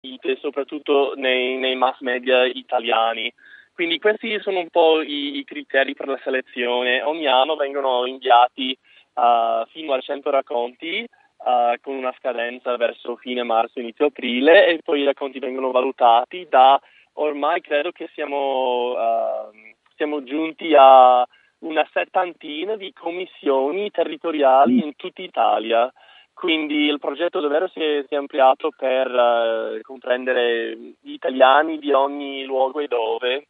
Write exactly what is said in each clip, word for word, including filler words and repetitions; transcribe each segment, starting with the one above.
sentite, soprattutto nei, nei mass media italiani. Quindi questi sono un po' i, i criteri per la selezione. Ogni anno vengono inviati uh, fino a cento racconti uh, con una scadenza verso fine marzo, inizio aprile, e poi i racconti vengono valutati da, ormai credo che siamo, uh, siamo giunti a una settantina di commissioni territoriali in tutta Italia. Quindi il progetto davvero si è, si è ampliato per uh, comprendere gli italiani di ogni luogo e dove.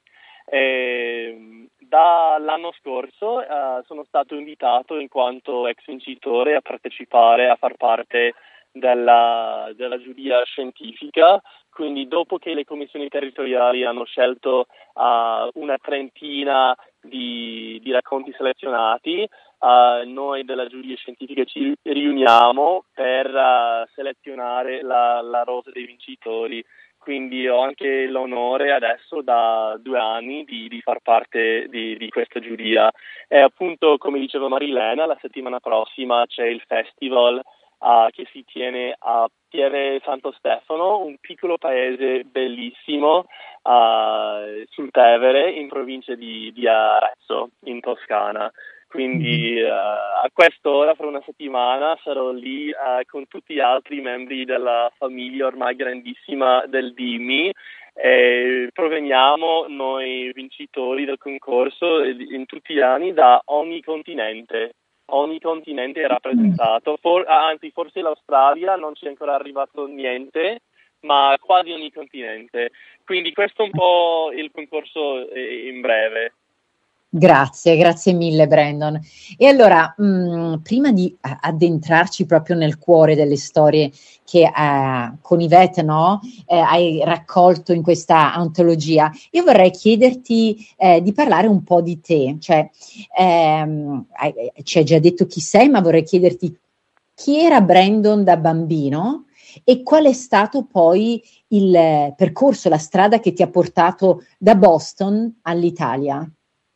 E dall'anno scorso uh, sono stato invitato in quanto ex vincitore a partecipare, a far parte della, della giuria scientifica. Quindi dopo che le commissioni territoriali hanno scelto uh, una trentina di, di racconti selezionati, uh, noi della giuria scientifica ci riuniamo per uh, selezionare la, la rosa dei vincitori. Quindi ho anche l'onore adesso da due anni di, di far parte di, di questa giuria. E appunto, come diceva Marilena, la settimana prossima c'è il festival uh, che si tiene a Pieve Santo Stefano, un piccolo paese bellissimo uh, sul Tevere, in provincia di, di Arezzo, in Toscana. Quindi uh, a quest'ora, fra una settimana, sarò lì uh, con tutti gli altri membri della famiglia ormai grandissima del D I M I. E proveniamo noi vincitori del concorso in tutti gli anni da ogni continente. Ogni continente è rappresentato, For- anzi forse l'Australia non ci è ancora arrivato niente, ma quasi ogni continente. Quindi questo è un po' il concorso in breve. Grazie, grazie mille Brandon. E allora, mh, prima di addentrarci proprio nel cuore delle storie che eh, con Yvette, no, eh, hai raccolto in questa antologia, io vorrei chiederti eh, di parlare un po' di te. Cioè, ehm, hai, ci hai già detto chi sei, ma vorrei chiederti chi era Brandon da bambino e qual è stato poi il percorso, la strada che ti ha portato da Boston all'Italia.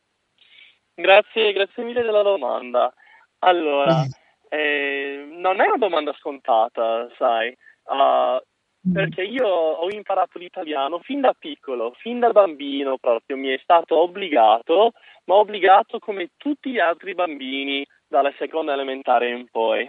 Grazie, grazie mille della domanda. Allora, eh, non è una domanda scontata, sai, uh, perché io ho imparato l'italiano fin da piccolo, fin da bambino proprio, mi è stato obbligato, ma obbligato come tutti gli altri bambini dalla seconda elementare in poi.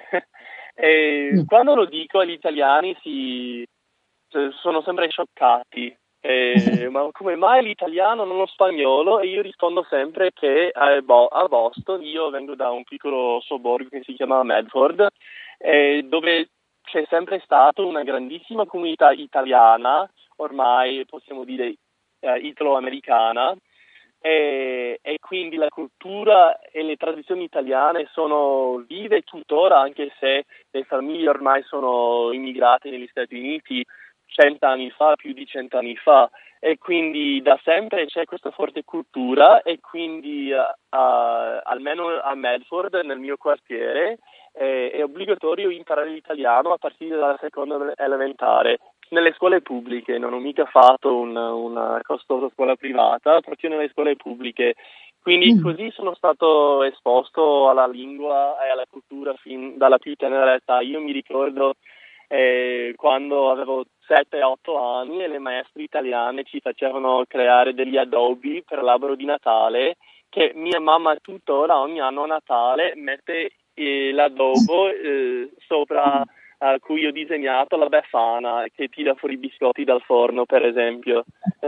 E quando lo dico agli italiani si, cioè, sono sempre scioccati. Eh, ma come mai l'italiano non lo spagnolo? E io rispondo sempre che a, Bo- a Boston, io vengo da un piccolo sobborgo che si chiama Medford, eh, dove c'è sempre stata una grandissima comunità italiana, ormai possiamo dire eh, italo-americana, e, e quindi la cultura e le tradizioni italiane sono vive tuttora, anche se le famiglie ormai sono immigrate negli Stati Uniti cent'anni fa, più di cent'anni fa, e quindi da sempre c'è questa forte cultura, e quindi uh, uh, almeno a Medford, nel mio quartiere, eh, è obbligatorio imparare l'italiano a partire dalla seconda elementare. Nelle scuole pubbliche, non ho mica fatto una, una costosa scuola privata, proprio nelle scuole pubbliche. Quindi così sono stato esposto alla lingua e alla cultura fin dalla più tenera età. Io mi ricordo eh, quando avevo sette otto anni e le maestre italiane ci facevano creare degli adobi per l'albero di Natale, che mia mamma tuttora ogni anno a Natale mette eh, l'adobo eh, sopra a cui ho disegnato la Befana che tira fuori i biscotti dal forno, per esempio.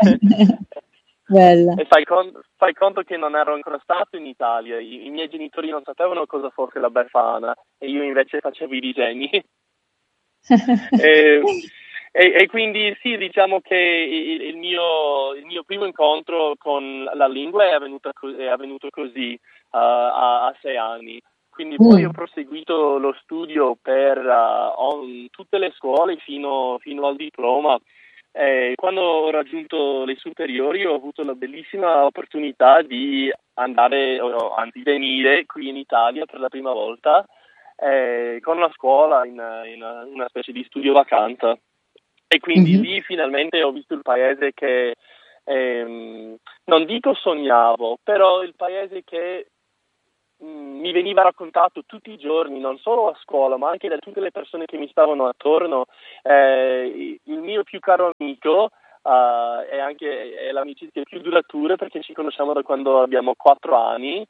Bella. E fai, con- fai conto che non ero ancora stato in Italia, I-, i miei genitori non sapevano cosa fosse la Befana e io invece facevo i disegni. e, e, e quindi sì, diciamo che il, il, mio, il mio primo incontro con la lingua è avvenuto, co- è avvenuto così uh, a, a sei anni. Quindi poi Mm. ho proseguito lo studio per uh, tutte le scuole fino, fino al diploma. E quando ho raggiunto le superiori ho avuto la bellissima opportunità di andare, o anzi venire qui in Italia per la prima volta eh, con la scuola in, in una specie di studio vacanza. E quindi Mm-hmm. lì finalmente ho visto il paese che ehm, non dico sognavo, però il paese che mh, mi veniva raccontato tutti i giorni, non solo a scuola, ma anche da tutte le persone che mi stavano attorno. Eh, il mio più caro amico uh, è anche è l'amicizia più duratura, perché ci conosciamo da quando abbiamo quattro anni.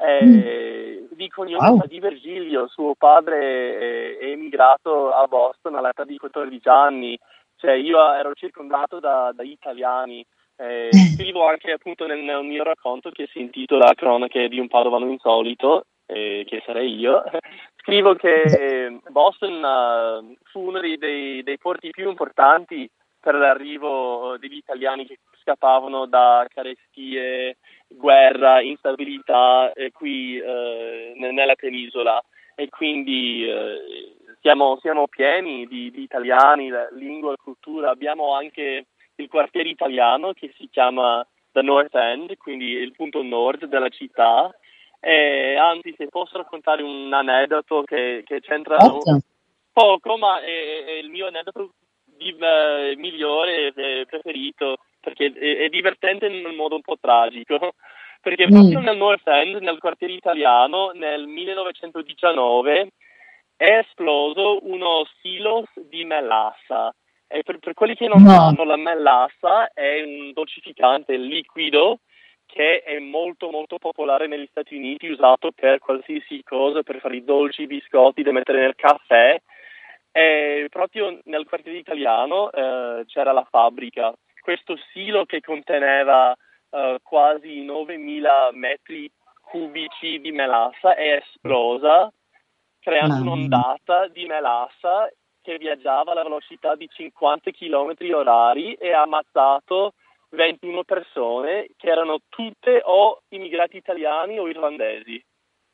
Eh, di cognome Wow. fa Di Virgilio, suo padre è, è emigrato a Boston all'età di quattordici anni. Cioè, io ero circondato da, da italiani. Eh, scrivo anche appunto nel, nel mio racconto, che si intitola Cronache di un Padovano insolito, eh, che sarei io. Scrivo che Boston uh, fu uno dei, dei, dei porti più importanti per l'arrivo degli italiani che scappavano da carestie, guerra, instabilità eh, qui eh, nella penisola, e quindi eh, siamo, siamo pieni di, di italiani, lingua e cultura. Abbiamo anche il quartiere italiano che si chiama The North End, quindi il punto nord della città. E anzi, se posso raccontare un aneddoto che, che c'entra Certo. poco, ma è, è il mio aneddoto di, uh, migliore e preferito, perché è, è divertente in un modo un po' tragico. Perché proprio Mm. nel North End, nel quartiere italiano, nel millenovecentodiciannove è esploso uno silos di melassa. E per, per quelli che non No. sanno, la melassa è un dolcificante liquido che è molto molto popolare negli Stati Uniti, usato per qualsiasi cosa, per fare i dolci, i biscotti da mettere nel caffè. E proprio nel quartiere italiano eh, c'era la fabbrica. Questo silo che conteneva Uh, quasi novemila metri cubici di melassa è esplosa, creando Mamma mia. un'ondata di melassa che viaggiava alla velocità di cinquanta chilometri orari e ha ammazzato ventuno persone, che erano tutte o immigrati italiani o irlandesi.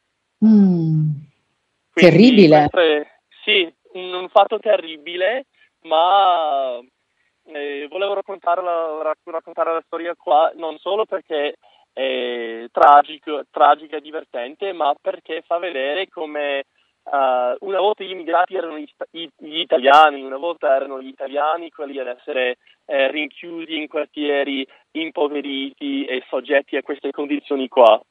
Mm. Quindi Terribile. questo è, sì, un, un fatto terribile, ma Eh, volevo raccontarla, raccontare la storia qua non solo perché è tragico, tragica e divertente, ma perché fa vedere come uh, una volta gli immigrati erano gli, gli italiani, una volta erano gli italiani quelli ad essere eh, rinchiusi in quartieri impoveriti e soggetti a queste condizioni qua.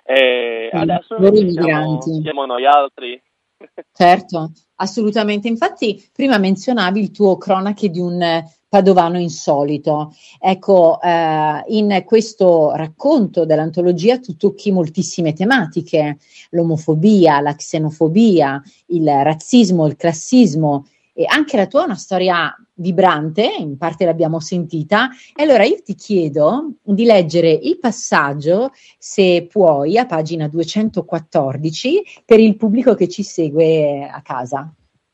E Sì, adesso loro invece siamo, immigranti. siamo noi altri. Certo, assolutamente. Infatti, prima menzionavi il tuo cronache di un eh, padovano insolito. Ecco, eh, in questo racconto dell'antologia tu tocchi moltissime tematiche: l'omofobia, la xenofobia, il razzismo, il classismo, e anche la tua è una storia vibrante, in parte l'abbiamo sentita. E allora io ti chiedo di leggere il passaggio, se puoi, a pagina duecentoquattordici, per il pubblico che ci segue a casa.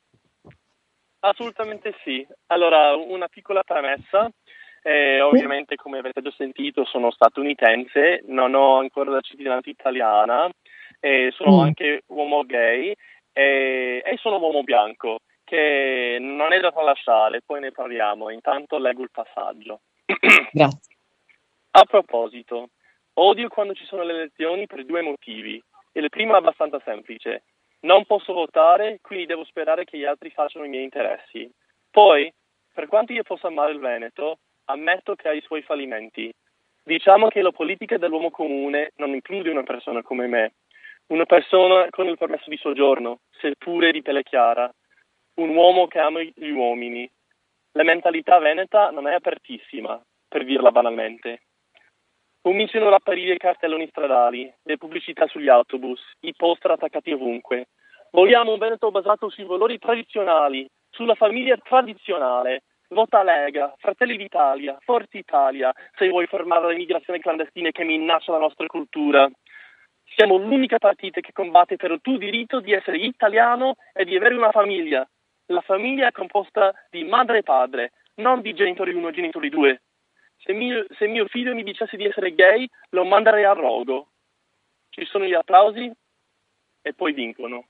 Assolutamente sì. Allora, una piccola premessa. Eh, ovviamente, come avete già sentito, sono statunitense, non ho ancora la cittadinanza italiana, eh, sono Mm. anche uomo gay eh, e sono uomo bianco, che non è da tralasciare, poi ne parliamo. Intanto leggo il passaggio. Grazie. A proposito, odio quando ci sono le elezioni per due motivi. Il primo è abbastanza semplice. Non posso votare, quindi devo sperare che gli altri facciano i miei interessi. Poi, per quanto io possa amare il Veneto, ammetto che ha i suoi fallimenti. Diciamo che la politica dell'uomo comune non include una persona come me, una persona con il permesso di soggiorno, seppure di pelle chiara, un uomo che ama gli uomini. La mentalità veneta non è apertissima, per dirla banalmente. Cominciano ad apparire cartelloni stradali, le pubblicità sugli autobus, i poster attaccati ovunque. Vogliamo un Veneto basato sui valori tradizionali, sulla famiglia tradizionale. Vota Lega, Fratelli d'Italia, Forza Italia, se vuoi fermare l'immigrazione clandestina che minaccia la nostra cultura. Siamo l'unica partita che combatte per il tuo diritto di essere italiano e di avere una famiglia. La famiglia è composta di madre e padre, non di genitori uno e genitori due. Se mio, se mio figlio mi dicesse di essere gay, lo manderei a rogo. Ci sono gli applausi e poi vincono.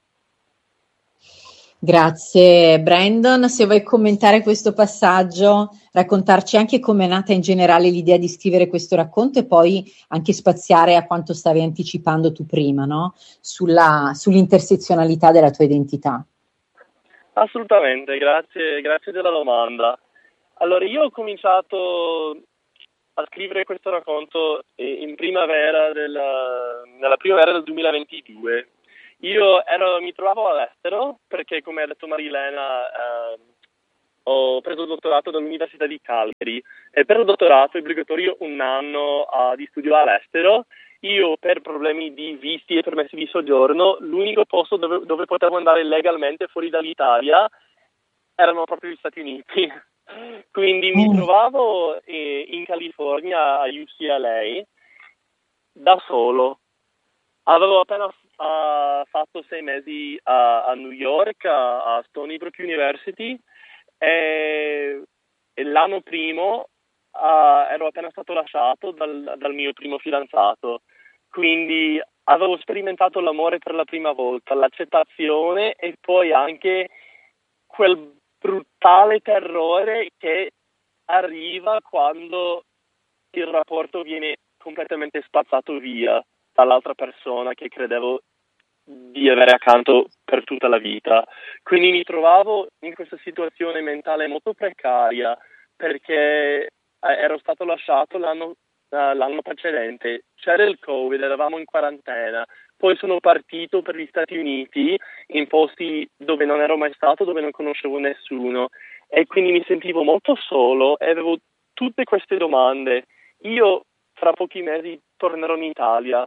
Grazie Brandon, se vuoi commentare questo passaggio, raccontarci anche com'è nata in generale l'idea di scrivere questo racconto e poi anche spaziare a quanto stavi anticipando tu prima, no? Sulla, sull'intersezionalità della tua identità. Assolutamente, grazie, grazie della domanda. Allora, io ho cominciato a scrivere questo racconto in primavera del, nella primavera del duemilaventidue. Io ero, mi trovavo all'estero perché, come ha detto Marilena, eh, ho preso il dottorato dall'Università di Cagliari e per il dottorato è obbligatorio un anno uh, di studio all'estero. Io, per problemi di visti e permessi di soggiorno, l'unico posto dove, dove potevo andare legalmente fuori dall'Italia erano proprio gli Stati Uniti. Quindi mi trovavo eh, in California a U C L A da solo. Avevo appena uh, fatto sei mesi a, a New York, a, a Stony Brook University, e, e l'anno primo uh, ero appena stato lasciato dal, dal mio primo fidanzato. Quindi avevo sperimentato l'amore per la prima volta, l'accettazione e poi anche quel brutale terrore che arriva quando il rapporto viene completamente spazzato via dall'altra persona che credevo di avere accanto per tutta la vita. Quindi mi trovavo in questa situazione mentale molto precaria perché ero stato lasciato l'anno, uh, l'anno precedente, c'era il Covid, eravamo in quarantena, poi sono partito per gli Stati Uniti in posti dove non ero mai stato, dove non conoscevo nessuno e quindi mi sentivo molto solo e avevo tutte queste domande. Io fra pochi mesi tornerò in Italia.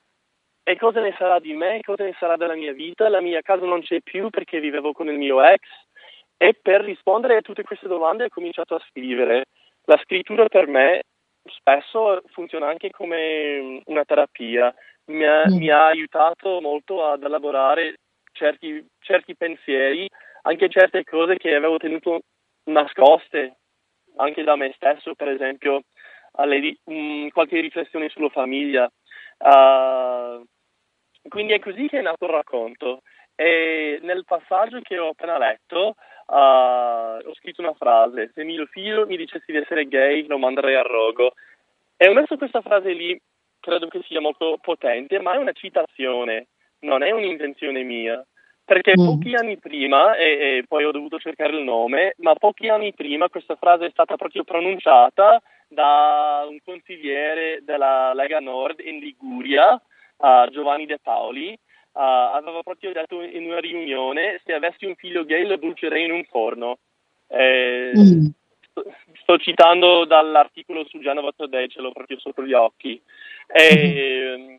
E cosa ne sarà di me? Cosa ne sarà della mia vita? La mia casa non c'è più perché vivevo con il mio ex. E per rispondere a tutte queste domande ho cominciato a scrivere. La scrittura per me spesso funziona anche come una terapia. Mi ha, mm. mi ha aiutato molto ad elaborare certi, certi pensieri, anche certe cose che avevo tenuto nascoste, anche da me stesso, per esempio alle, um, qualche riflessione sulla famiglia. Uh, Quindi è così che è nato il racconto e nel passaggio che ho appena letto uh, ho scritto una frase: se mio figlio mi dicessi di essere gay lo manderei a rogo. E ho messo questa frase lì, credo che sia molto potente, ma è una citazione, non è un'invenzione mia, perché mm. pochi anni prima, e, e poi ho dovuto cercare il nome, ma pochi anni prima questa frase è stata proprio pronunciata da un consigliere della Lega Nord in Liguria, Uh, Giovanni De Paoli, uh, aveva proprio detto in una riunione: se avessi un figlio gay lo brucerei in un forno. Eh, mm. sto, sto citando dall'articolo su Gianova Today, ce l'ho proprio sotto gli occhi. E, mm.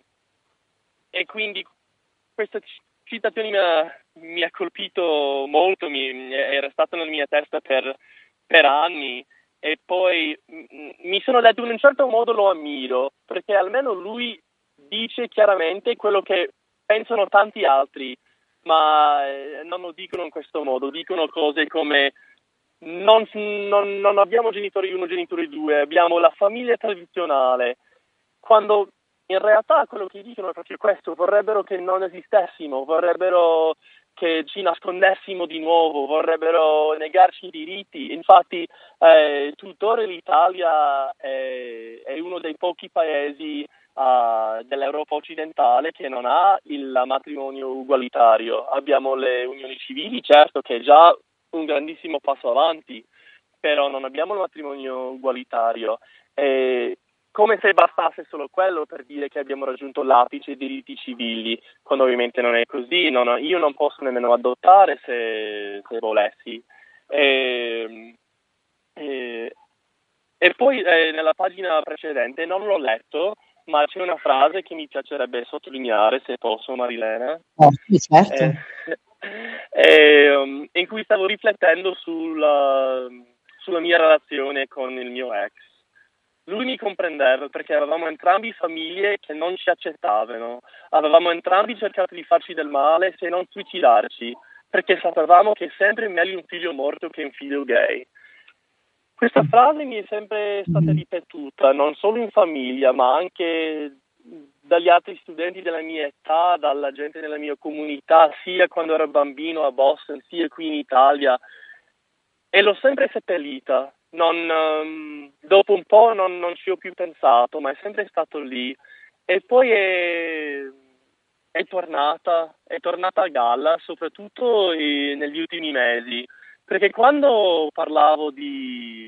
e quindi questa citazione mi ha, mi ha colpito molto, mi, è restata nella mia testa per, per anni. E poi m- mi sono detto, in un certo modo lo ammiro, perché almeno lui dice chiaramente quello che pensano tanti altri, ma eh, non lo dicono in questo modo, dicono cose come non, non, non abbiamo genitori uno, genitori due, abbiamo la famiglia tradizionale, quando in realtà quello che dicono è proprio questo: vorrebbero che non esistessimo, vorrebbero che ci nascondessimo di nuovo, vorrebbero negarci i diritti. Infatti eh, tuttora l'Italia è, è uno dei pochi paesi Uh, dell'Europa occidentale che non ha il matrimonio ugualitario. Abbiamo le unioni civili, certo, che è già un grandissimo passo avanti, però non abbiamo il matrimonio ugualitario. E come se bastasse solo quello per dire che abbiamo raggiunto l'apice dei diritti civili, quando ovviamente non è così. Non ho, io non posso nemmeno adottare se, se volessi. E, e, e poi eh, nella pagina precedente, non l'ho letto, ma c'è una frase che mi piacerebbe sottolineare, se posso, Marilena. Oh, sì, certo. Eh, eh, um, in cui stavo riflettendo sulla, sulla mia relazione con il mio ex. Lui mi comprendeva perché avevamo entrambi famiglie che non ci accettavano. Avevamo entrambi cercato di farci del male, se non suicidarci, perché sapevamo che è sempre meglio un figlio morto che un figlio gay. Questa frase mi è sempre stata ripetuta, non solo in famiglia, ma anche dagli altri studenti della mia età, dalla gente nella mia comunità, sia quando ero bambino a Boston, sia qui in Italia. E l'ho sempre seppellita. Non, um, dopo un po' non, non ci ho più pensato, ma è sempre stato lì. E poi è, è tornata, è tornata a galla, soprattutto eh, negli ultimi mesi. Perché quando parlavo di,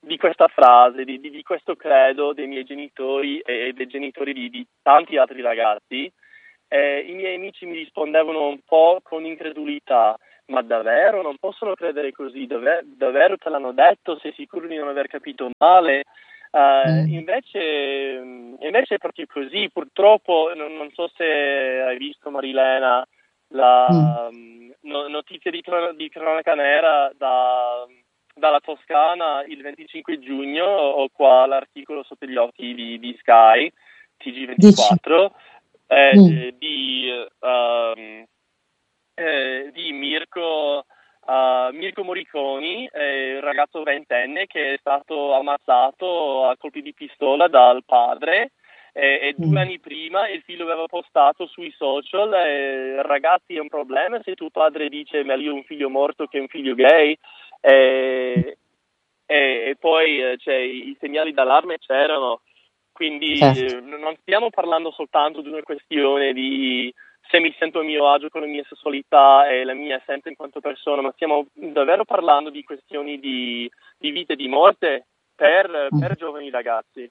di questa frase, di, di, di questo credo dei miei genitori e dei genitori di, di tanti altri ragazzi. Eh, I miei amici mi rispondevano un po' con incredulità: ma davvero? Non possono credere così? Davvero, davvero te l'hanno detto? Sei sicuro di non aver capito male? Uh, Mm. invece, invece è proprio così. Purtroppo, non, non so se hai visto, Marilena, Mm. la um, no, notizia di, cron- di cronaca nera da, dalla Toscana il venticinque giugno. Ho qua l'articolo sotto gli occhi di, di Sky, T G Dici. ventiquattro, Mm. eh, di, um, eh, di Mirko, uh, Mirko Moriconi, eh, il ragazzo ventenne che è stato ammazzato a colpi di pistola dal padre, eh, e due Mm. anni prima il figlio aveva postato sui social: eh, ragazzi, è un problema se tuo padre dice meglio un figlio morto che un figlio gay. Eh, e, e poi eh, cioè, i segnali d'allarme c'erano. Quindi Certo. eh, non stiamo parlando soltanto di una questione di se mi sento a mio agio con la mia sessualità e la mia essenza in quanto persona, ma stiamo davvero parlando di questioni di, di vita e di morte per, Mm. per giovani ragazzi.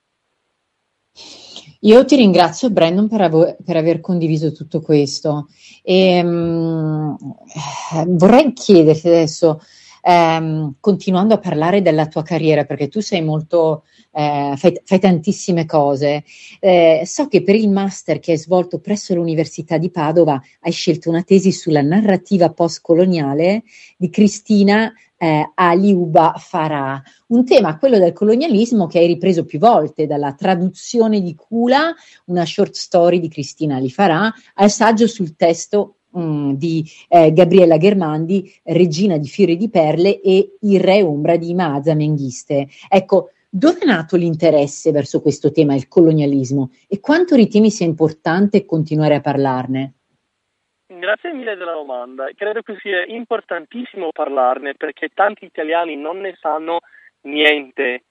Io ti ringrazio, Brandon, per, avo- per aver condiviso tutto questo. E, mm, eh, vorrei chiederti adesso, ehm, continuando a parlare della tua carriera, perché tu sei molto, eh, fai, fai tantissime cose. Eh, so che per il master che hai svolto presso l'Università di Padova hai scelto una tesi sulla narrativa postcoloniale di Cristina eh, Aliuba Farah. Un tema, quello del colonialismo, che hai ripreso più volte, dalla traduzione di Kula, una short story di Cristina Ali Farah, al saggio sul testo mh, di eh, Gabriella Ghermandi, Regina di Fiori di Perle, e Il Re Ombra di Maza Menghiste. Ecco, dove è nato l'interesse verso questo tema, il colonialismo, e quanto ritieni sia importante continuare a parlarne? Grazie mille della domanda. Credo che sia importantissimo parlarne perché tanti italiani non ne sanno niente,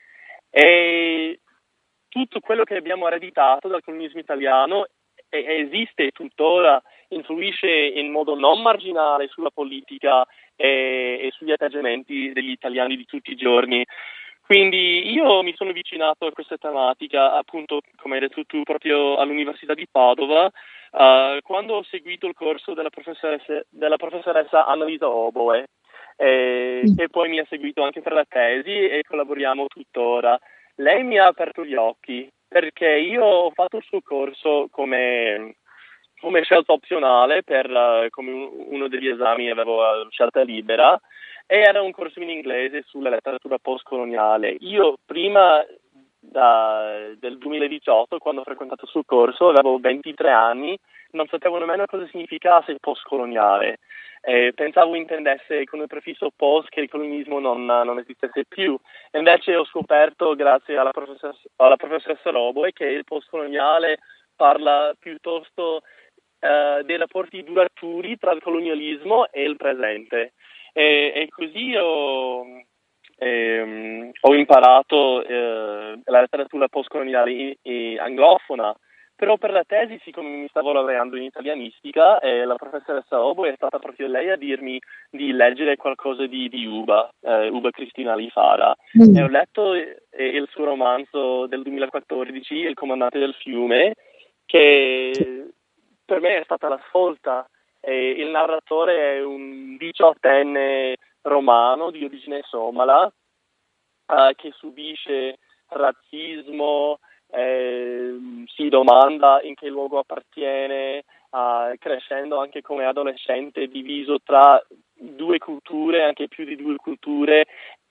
e tutto quello che abbiamo ereditato dal colonialismo italiano e- esiste tuttora, influisce in modo non marginale sulla politica e, e sugli atteggiamenti degli italiani di tutti i giorni. Quindi io mi sono avvicinato a questa tematica, appunto, come hai detto tu, proprio all'Università di Padova, uh, quando ho seguito il corso della professoressa, della professoressa Annalisa Oboe, eh, che poi mi ha seguito anche per la tesi e collaboriamo tuttora. Lei mi ha aperto gli occhi perché io ho fatto il suo corso come, come scelta opzionale, per uh, come un, uno degli esami avevo uh, scelta libera, e era un corso in inglese sulla letteratura postcoloniale. Io prima da, del duemiladiciotto, quando ho frequentato il suo corso, avevo ventitré anni, non sapevo nemmeno cosa significasse postcoloniale. Eh, pensavo intendesse con il prefisso post che il colonialismo non, non esistesse più. Invece ho scoperto, grazie alla professoressa, alla professoressa Roboe, che il postcoloniale parla piuttosto eh, dei rapporti duraturi tra il colonialismo e il presente. E, e così ho, ehm, ho imparato eh, la letteratura postcoloniale eh, anglofona. Però per la tesi, siccome mi stavo laureando in italianistica, eh, la professoressa Obo è stata proprio lei a dirmi di leggere qualcosa di, di Uba, eh, Uba Cristina Ali Farah. Mm. E ho letto eh, il suo romanzo del duemilaquattordici, Il comandante del fiume, che per me è stata la svolta. Eh, il narratore è un diciottenne romano di origine somala, eh, che subisce razzismo, eh, si domanda in che luogo appartiene, eh, crescendo anche come adolescente diviso tra due culture, anche più di due culture,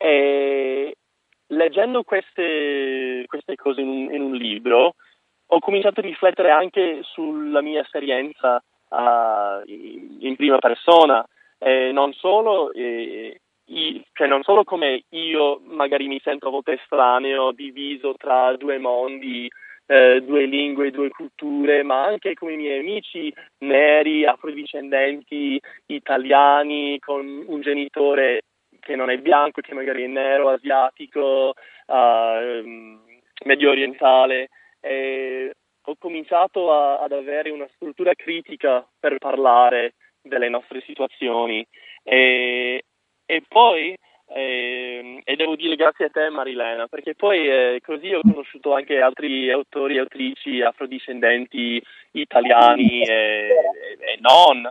e leggendo queste, queste cose in un, in un libro ho cominciato a riflettere anche sulla mia esperienza uh, in, in prima persona, eh, non solo eh, i, cioè non solo come io magari mi sento a volte estraneo, diviso tra due mondi, eh, due lingue, due culture, ma anche come i miei amici neri, afrodiscendenti, italiani, con un genitore che non è bianco, che magari è nero, asiatico, uh, medio orientale. E ho cominciato a, ad avere una struttura critica per parlare delle nostre situazioni, e, e poi eh, e devo dire grazie a te, Marilena, perché poi eh, così ho conosciuto anche altri autori e autrici afrodiscendenti italiani e, e, e non.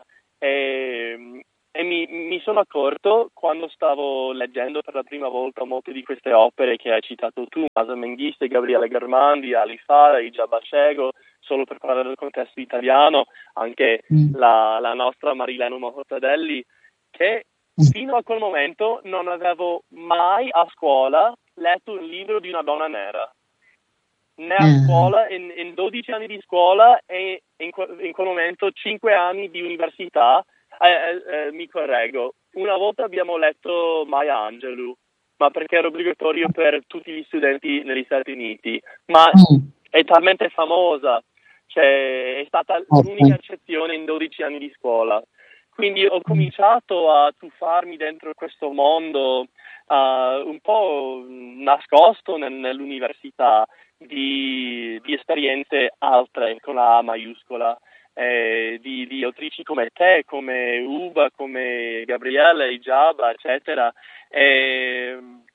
E, e mi, mi sono accorto, quando stavo leggendo per la prima volta molte di queste opere che hai citato tu, Masa Menghiste, Gabriele Garmandi, Ali Farah, Ijab Ashego, solo per parlare del contesto italiano, anche mm. la, la nostra Marilena Mortadelli, che fino a quel momento non avevo mai a scuola letto un libro di una donna nera. Né a scuola, in, in dodici anni di scuola e in, in quel momento cinque anni di università. Eh, eh, eh, mi correggo, una volta abbiamo letto Maya Angelou, ma perché era obbligatorio per tutti gli studenti negli Stati Uniti, ma mm. è talmente famosa, cioè è stata okay. l'unica eccezione in dodici anni di scuola. Quindi ho cominciato a tuffarmi dentro questo mondo uh, un po' nascosto nel, nell'università di, di esperienze altre con la A maiuscola. Eh, di, di autrici come te, come Uva, come Gabriele, Ijab, eccetera, e,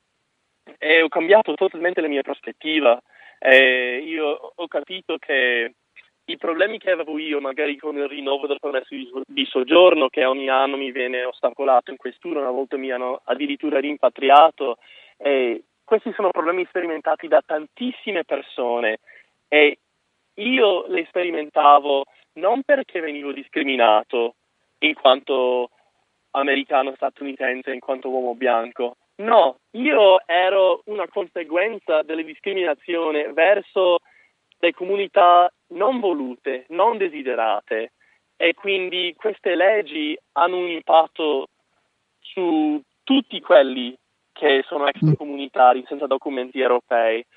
e ho cambiato totalmente la mia prospettiva. Eh, io ho capito che i problemi che avevo io, magari con il rinnovo del permesso di, di soggiorno, che ogni anno mi viene ostacolato in questura, una volta mi hanno addirittura rimpatriato, eh, questi sono problemi sperimentati da tantissime persone e io li sperimentavo non perché venivo discriminato in quanto americano statunitense, in quanto uomo bianco. No, io ero una conseguenza delle discriminazioni verso le comunità non volute, non desiderate. E quindi queste leggi hanno un impatto su tutti quelli che sono extracomunitari senza documenti europei.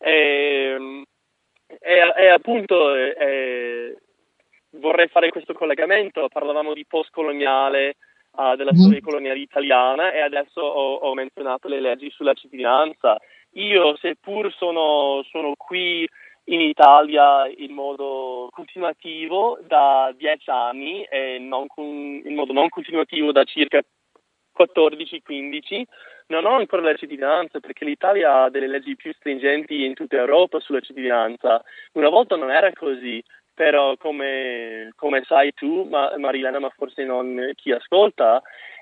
E, e, e appunto... E, vorrei fare questo collegamento, parlavamo di postcoloniale, uh, della storia coloniale italiana e adesso ho, ho menzionato le leggi sulla cittadinanza. Io, seppur sono, sono qui in Italia in modo continuativo da dieci anni e non con, in modo non continuativo da circa quattordici quindici, non ho ancora la cittadinanza perché l'Italia ha delle leggi più stringenti in tutta Europa sulla cittadinanza. Una volta non era così. Però come, come sai tu, ma, Marilena, ma forse non chi ascolta,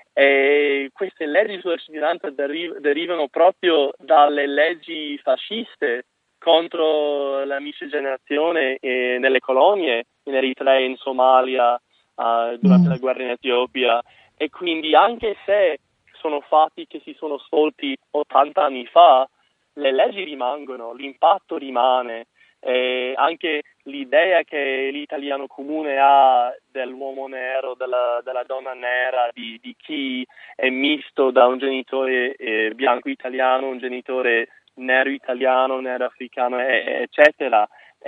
eh, queste leggi sulla cittadinanza deriv- derivano proprio dalle leggi fasciste contro la miscigenazione eh, nelle colonie, in Eritrea, in Somalia, uh, durante mm. la guerra in Etiopia. E quindi anche se sono fatti che si sono svolti ottanta anni fa, le leggi rimangono, l'impatto rimane. E anche l'idea che l'italiano comune ha dell'uomo nero, della, della donna nera, di, di chi è misto da un genitore eh, bianco italiano, un genitore nero italiano, nero africano, e, eccetera.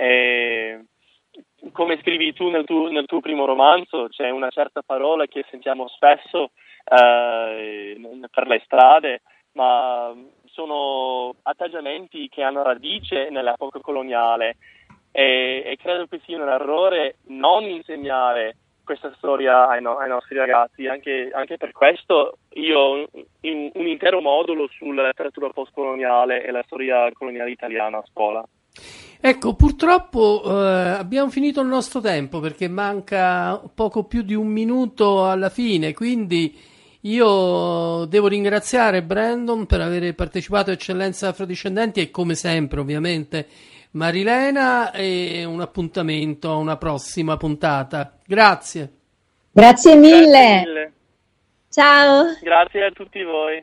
E, come scrivi tu nel, tuo nel tuo primo romanzo, c'è una certa parola che sentiamo spesso eh, per le strade, ma sono atteggiamenti che hanno radice nell'epoca coloniale e, e credo che sia un errore non insegnare questa storia ai, no, ai nostri ragazzi. Anche, anche per questo io ho un, un intero modulo sulla letteratura postcoloniale e la storia coloniale italiana a scuola. Ecco, purtroppo eh, abbiamo finito il nostro tempo perché manca poco più di un minuto alla fine, quindi io devo ringraziare Brandon per aver partecipato a Eccellenza Afrodiscendenti e come sempre ovviamente Marilena, e un appuntamento a una prossima puntata. Grazie. Grazie mille. Grazie mille. Ciao. Grazie a tutti voi.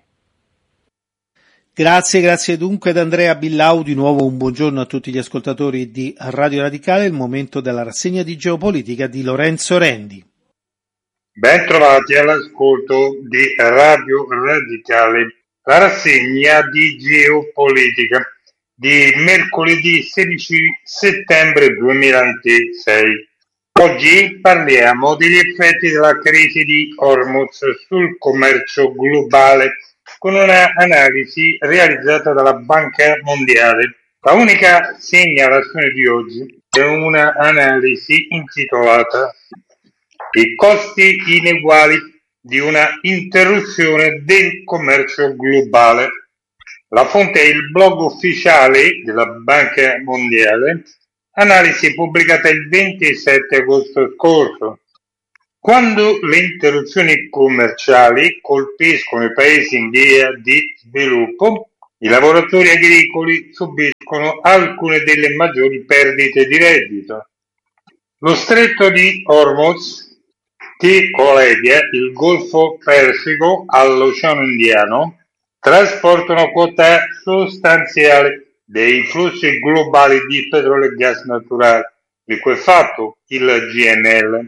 Grazie, grazie dunque ad Andrea Billau, di nuovo un buongiorno a tutti gli ascoltatori di Radio Radicale, il momento della rassegna di geopolitica di Lorenzo Rendi. Ben trovati all'ascolto di Radio Radicale, la rassegna di geopolitica di mercoledì sedici settembre duemilaventisei. Oggi parliamo degli effetti della crisi di Hormuz sul commercio globale con una analisi realizzata dalla Banca Mondiale. La unica segnalazione di oggi è una analisi intitolata I costi ineguali di una interruzione del commercio globale. La fonte è il blog ufficiale della Banca Mondiale, analisi pubblicata il ventisette agosto scorso. Quando le interruzioni commerciali colpiscono i paesi in via di sviluppo, i lavoratori agricoli subiscono alcune delle maggiori perdite di reddito. Lo stretto di Hormuz, che collega il Golfo Persico all'Oceano Indiano, trasporta una quota sostanziale dei flussi globali di petrolio e gas naturale, liquefatto, il G N L.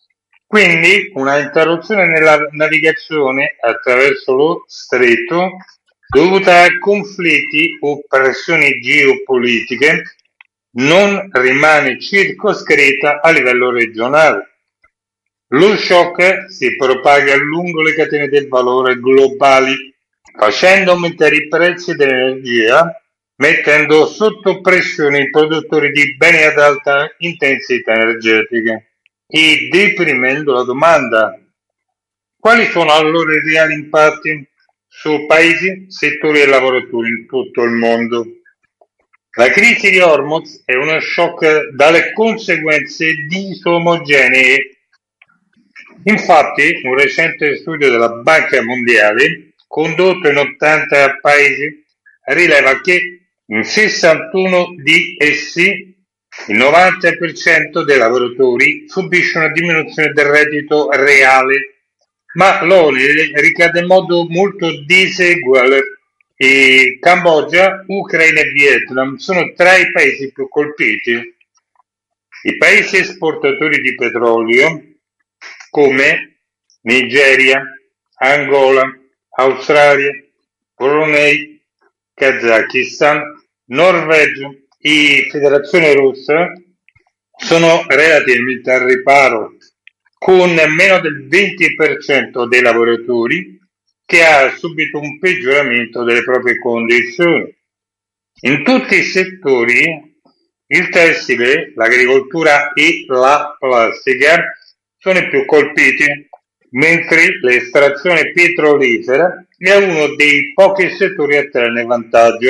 Quindi una interruzione nella navigazione attraverso lo stretto dovuta a conflitti o pressioni geopolitiche non rimane circoscritta a livello regionale. Lo shock si propaga lungo le catene del valore globali, facendo aumentare i prezzi dell'energia, mettendo sotto pressione i produttori di beni ad alta intensità energetica e deprimendo la domanda. Quali sono allora i reali impatti su paesi, settori e lavoratori in tutto il mondo? La crisi di Hormuz è uno shock dalle conseguenze disomogenee. Infatti, un recente studio della Banca Mondiale, condotto in ottanta paesi, rileva che in sessantuno di essi il novanta per cento dei lavoratori subisce una diminuzione del reddito reale, ma l'onere ricade in modo molto diseguale. E Cambogia, Ucraina e Vietnam sono tra i paesi più colpiti. I paesi esportatori di petrolio come Nigeria, Angola, Australia, Brunei, Kazakistan, Norvegia e Federazione Russa sono relativamente al riparo, con meno del venti per cento dei lavoratori che ha subito un peggioramento delle proprie condizioni. In tutti i settori, il tessile, l'agricoltura e la plastica sono i più colpiti, mentre l'estrazione petrolifera è uno dei pochi settori a trarne vantaggio.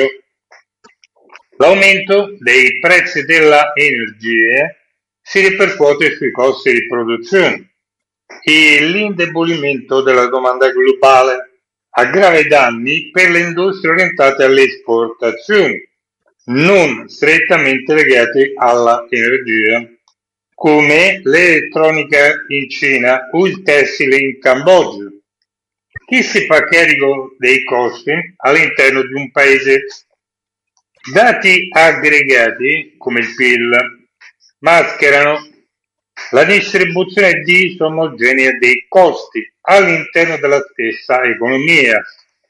L'aumento dei prezzi della energia si ripercuote sui costi di produzione e l'indebolimento della domanda globale ha gravi danni per le industrie orientate alle esportazioni, non strettamente legate alla energia, come l'elettronica in Cina o il tessile in Cambogia. Chi si fa carico dei costi all'interno di un paese? Dati aggregati, come il P I L, mascherano la distribuzione disomogenea dei costi all'interno della stessa economia.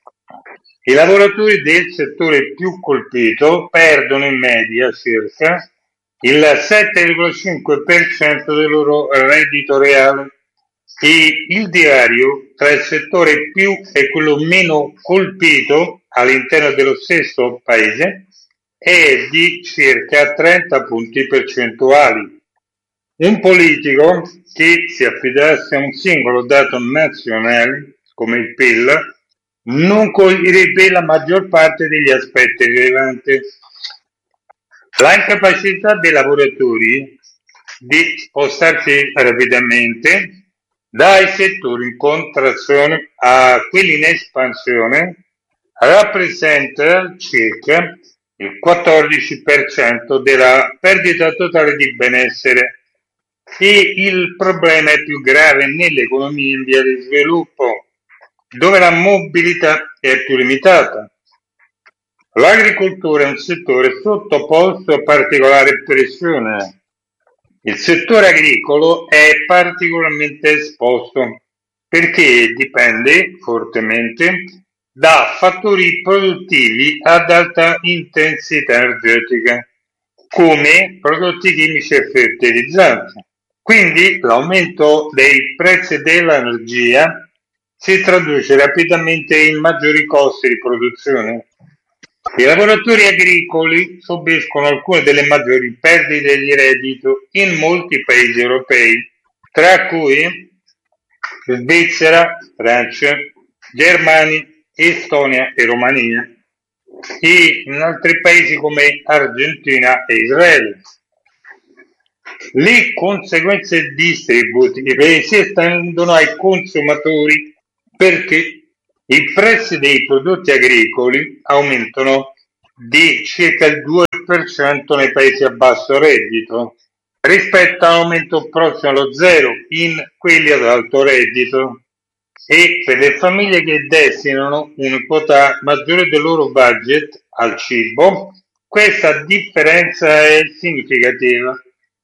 I lavoratori del settore più colpito perdono in media circa il sette virgola cinque per cento del loro reddito reale e il divario tra il settore più e quello meno colpito all'interno dello stesso paese è di circa trenta punti percentuali. Un politico che si affidasse a un singolo dato nazionale, come il P I L, non coglirebbe la maggior parte degli aspetti rilevanti. La incapacità dei lavoratori di spostarsi rapidamente dai settori in contrazione a quelli in espansione rappresenta circa il quattordici per cento della perdita totale di benessere e il problema è più grave nelle economie in via di sviluppo, dove la mobilità è più limitata. L'agricoltura è un settore sottoposto a particolare pressione. Il settore agricolo è particolarmente esposto perché dipende fortemente da fattori produttivi ad alta intensità energetica, come prodotti chimici e fertilizzanti. Quindi l'aumento dei prezzi dell'energia si traduce rapidamente in maggiori costi di produzione. I lavoratori agricoli subiscono alcune delle maggiori perdite di reddito in molti paesi europei, tra cui Svizzera, Francia, Germania, Estonia e Romania. e in altri paesi come Argentina e Israele. Le conseguenze distributive si estendono ai consumatori perché i prezzi dei prodotti agricoli aumentano di circa il due per cento nei paesi a basso reddito rispetto a un aumento prossimo allo zero in quelli ad alto reddito, e per le famiglie che destinano una quota maggiore del loro budget al cibo, questa differenza è significativa.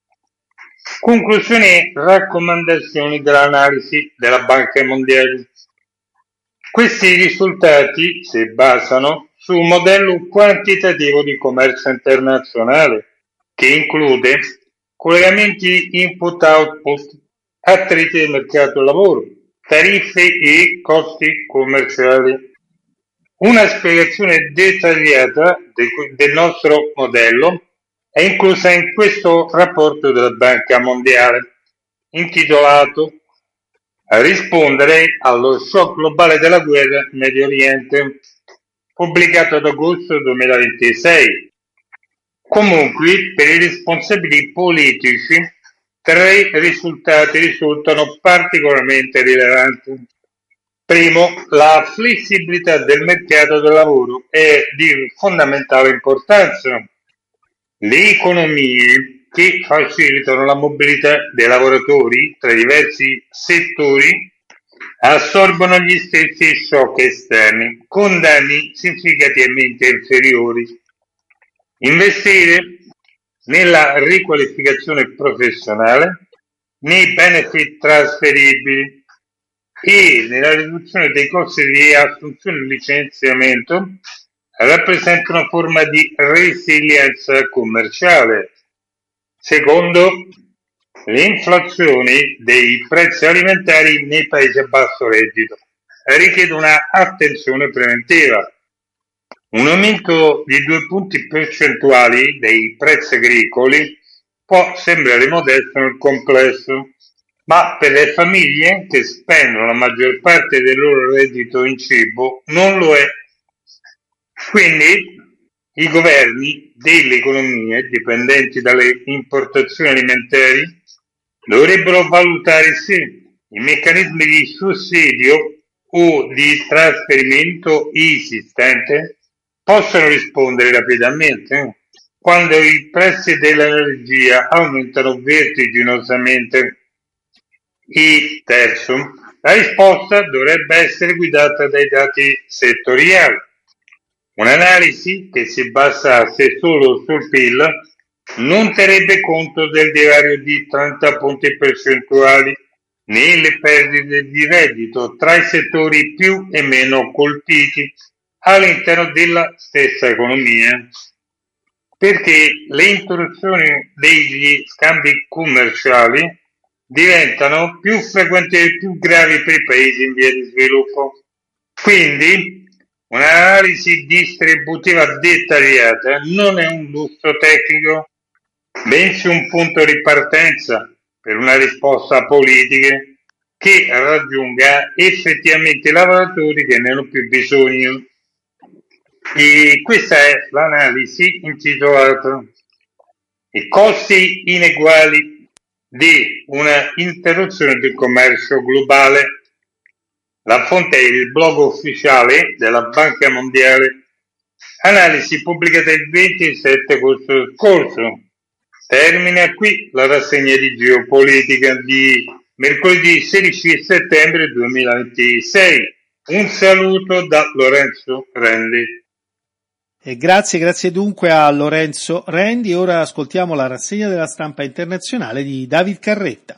Conclusioni e raccomandazioni dell'analisi della Banca Mondiale. Questi risultati si basano su un modello quantitativo di commercio internazionale che include collegamenti input-output, attriti del mercato del lavoro, tariffe e costi commerciali. Una spiegazione dettagliata de, del nostro modello è inclusa in questo rapporto della Banca Mondiale, intitolato Rispondere allo shock globale della guerra in Medio Oriente, pubblicato ad agosto duemilaventisei. Comunque, per i responsabili politici, tre risultati risultano particolarmente rilevanti. Primo, la flessibilità del mercato del lavoro è di fondamentale importanza. Le economie che facilitano la mobilità dei lavoratori tra i diversi settori assorbono gli stessi shock esterni con danni significativamente inferiori. Investire nella riqualificazione professionale, nei benefit trasferibili e nella riduzione dei costi di assunzione e licenziamento rappresenta una forma di resilienza commerciale. Secondo, l'inflazione dei prezzi alimentari nei paesi a basso reddito richiede una attenzione preventiva. Un aumento di due punti percentuali dei prezzi agricoli può sembrare modesto nel complesso, ma per le famiglie che spendono la maggior parte del loro reddito in cibo non lo è. Quindi i governi delle economie dipendenti dalle importazioni alimentari dovrebbero valutare se i meccanismi di sussidio o di trasferimento esistente possono rispondere rapidamente quando i prezzi dell'energia aumentano vertiginosamente. E terzo, la risposta dovrebbe essere guidata dai dati settoriali. Un'analisi che si basasse solo sul P I L non terrebbe conto del divario di trenta punti percentuali nelle perdite di reddito tra i settori più e meno colpiti all'interno della stessa economia, perché le interruzioni degli scambi commerciali diventano più frequenti e più gravi per i paesi in via di sviluppo. Quindi un'analisi distributiva dettagliata non è un lusso tecnico, bensì un punto di partenza per una risposta politica che raggiunga effettivamente i lavoratori che ne hanno più bisogno. E questa è l'analisi intitolata I costi ineguali di una interruzione del commercio globale. La fonte è il blog ufficiale della Banca Mondiale, analisi pubblicata il ventisette agosto scorso. Termina qui la rassegna di geopolitica di mercoledì sedici settembre duemilaventisei. Un saluto da Lorenzo Rendi. E grazie, grazie dunque a Lorenzo Rendi. Ora ascoltiamo la rassegna della stampa internazionale di David Carretta.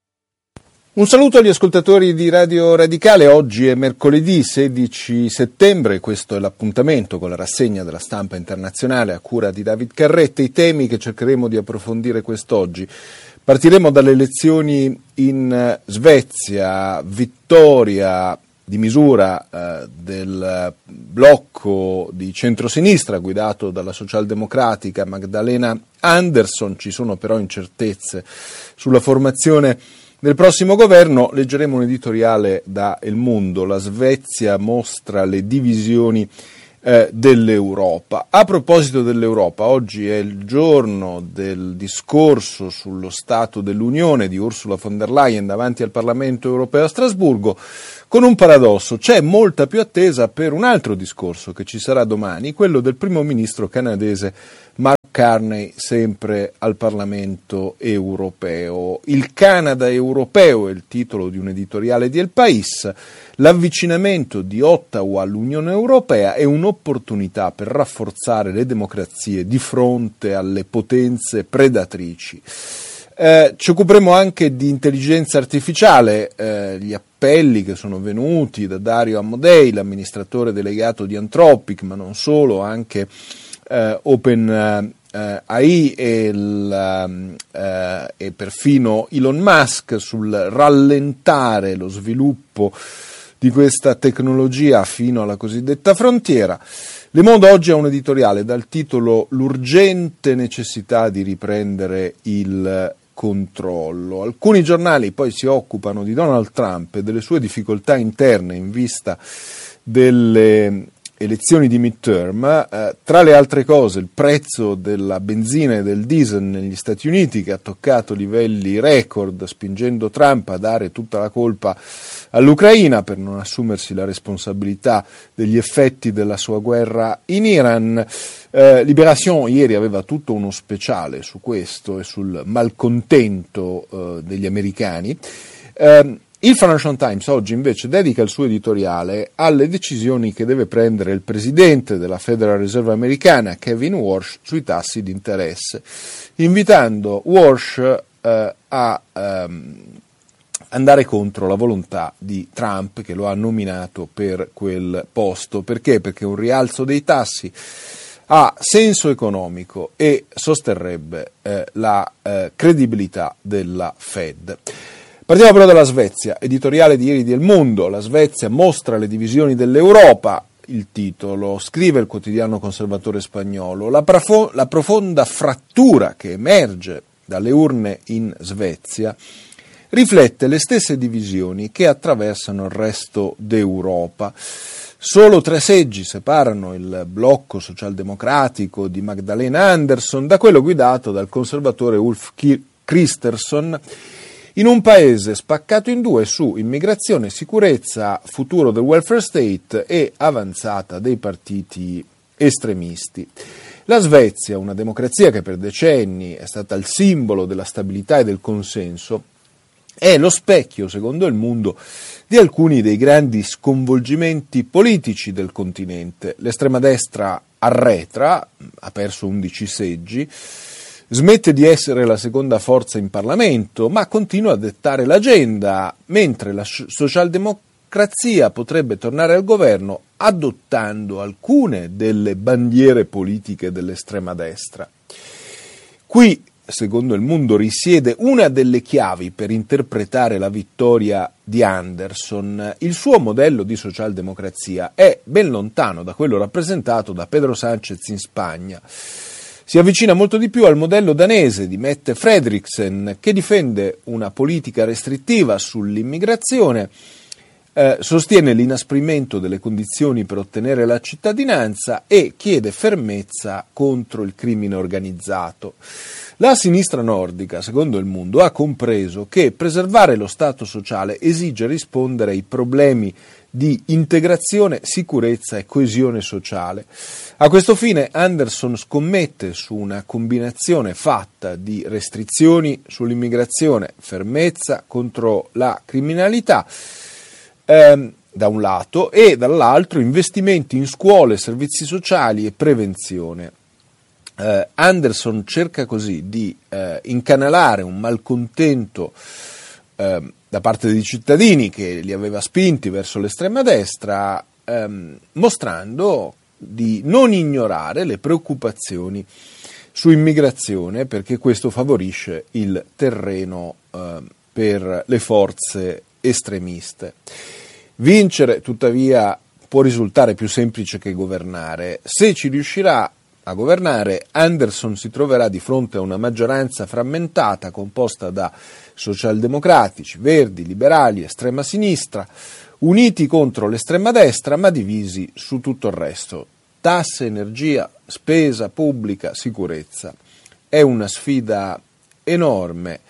Un saluto agli ascoltatori di Radio Radicale. Oggi è mercoledì sedici settembre, questo è l'appuntamento con la rassegna della stampa internazionale a cura di David Carretta. I temi che cercheremo di approfondire quest'oggi. Partiremo dalle elezioni in Svezia, vittoria di misura eh, del blocco di centrosinistra guidato dalla socialdemocratica Magdalena Andersson. Ci sono però incertezze sulla formazione del prossimo governo. Leggeremo un editoriale da El Mundo. La Svezia mostra le divisioni eh, dell'Europa. A proposito dell'Europa, oggi è il giorno del discorso sullo Stato dell'Unione di Ursula von der Leyen davanti al Parlamento europeo a Strasburgo, con un paradosso: c'è molta più attesa per un altro discorso che ci sarà domani, quello del primo ministro canadese Mark Carney, sempre al Parlamento europeo. Il Canada europeo è il titolo di un editoriale di El País. L'avvicinamento di Ottawa all'Unione Europea è un'opportunità per rafforzare le democrazie di fronte alle potenze predatrici. Eh, ci occuperemo anche di intelligenza artificiale, eh, gli appelli che sono venuti da Dario Amodei, l'amministratore delegato di Anthropic, ma non solo, anche eh, Open eh, A I e, il, eh, e perfino Elon Musk sul rallentare lo sviluppo di questa tecnologia fino alla cosiddetta frontiera. Le Monde oggi ha un editoriale dal titolo "L'urgente necessità di riprendere il controllo". Alcuni giornali poi si occupano di Donald Trump e delle sue difficoltà interne in vista delle elezioni di midterm. Eh, tra le altre cose, il prezzo della benzina e del diesel negli Stati Uniti, che ha toccato livelli record, spingendo Trump a dare tutta la colpa all'Ucraina per non assumersi la responsabilità degli effetti della sua guerra in Iran. Eh, Libération ieri aveva tutto uno speciale su questo e sul malcontento eh, degli americani. Eh, il Financial Times oggi invece dedica il suo editoriale alle decisioni che deve prendere il presidente della Federal Reserve americana, Kevin Warsh, sui tassi di interesse, invitando Warsh eh, a ehm, andare contro la volontà di Trump, che lo ha nominato per quel posto. Perché? Perché un rialzo dei tassi ha senso economico e sosterrebbe eh, la eh, credibilità della Fed. Partiamo però dalla Svezia, editoriale di ieri di El Mundo. La Svezia mostra le divisioni dell'Europa, il titolo, scrive il quotidiano conservatore spagnolo. La, profo- la profonda frattura che emerge dalle urne in Svezia riflette le stesse divisioni che attraversano il resto d'Europa. Solo tre seggi separano il blocco socialdemocratico di Magdalena Andersson da quello guidato dal conservatore Ulf Kristersson, in un paese spaccato in due su immigrazione, sicurezza, futuro del welfare state e avanzata dei partiti estremisti. La Svezia, una democrazia che per decenni è stata il simbolo della stabilità e del consenso, è lo specchio, secondo il mondo, di alcuni dei grandi sconvolgimenti politici del continente. L'estrema destra arretra, ha perso undici seggi, smette di essere la seconda forza in Parlamento, ma continua a dettare l'agenda, mentre la socialdemocrazia potrebbe tornare al governo adottando alcune delle bandiere politiche dell'estrema destra. Qui, secondo il mondo, risiede una delle chiavi per interpretare la vittoria di Andersson. Il suo modello di socialdemocrazia è ben lontano da quello rappresentato da Pedro Sánchez in Spagna. Si avvicina molto di più al modello danese di Mette Frederiksen, che difende una politica restrittiva sull'immigrazione, eh, sostiene l'inasprimento delle condizioni per ottenere la cittadinanza e chiede fermezza contro il crimine organizzato. La sinistra nordica, secondo il mondo, ha compreso che preservare lo Stato sociale esige rispondere ai problemi di integrazione, sicurezza e coesione sociale. A questo fine Andersson scommette su una combinazione fatta di restrizioni sull'immigrazione, fermezza contro la criminalità, ehm, da un lato, e dall'altro investimenti in scuole, servizi sociali e prevenzione. Eh, Andersson cerca così di eh, incanalare un malcontento eh, da parte dei cittadini che li aveva spinti verso l'estrema destra, ehm, mostrando di non ignorare le preoccupazioni su immigrazione, perché questo favorisce il terreno eh, per le forze estremiste. Vincere, tuttavia, può risultare più semplice che governare. Se ci riuscirà a governare, Andersson si troverà di fronte a una maggioranza frammentata composta da socialdemocratici, verdi, liberali, estrema sinistra, uniti contro l'estrema destra ma divisi su tutto il resto. tasse, energia, spesa pubblica, sicurezza. È una sfida enorme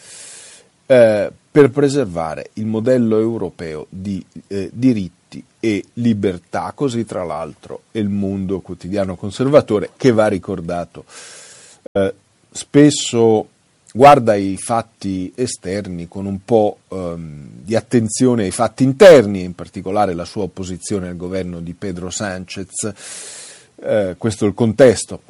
eh, per preservare il modello europeo di eh, diritti e libertà, così tra l'altro è il mondo quotidiano conservatore, che va ricordato, eh, spesso guarda i fatti esterni con un po' ehm, di attenzione ai fatti interni, in particolare la sua opposizione al governo di Pedro Sánchez, eh, questo è il contesto.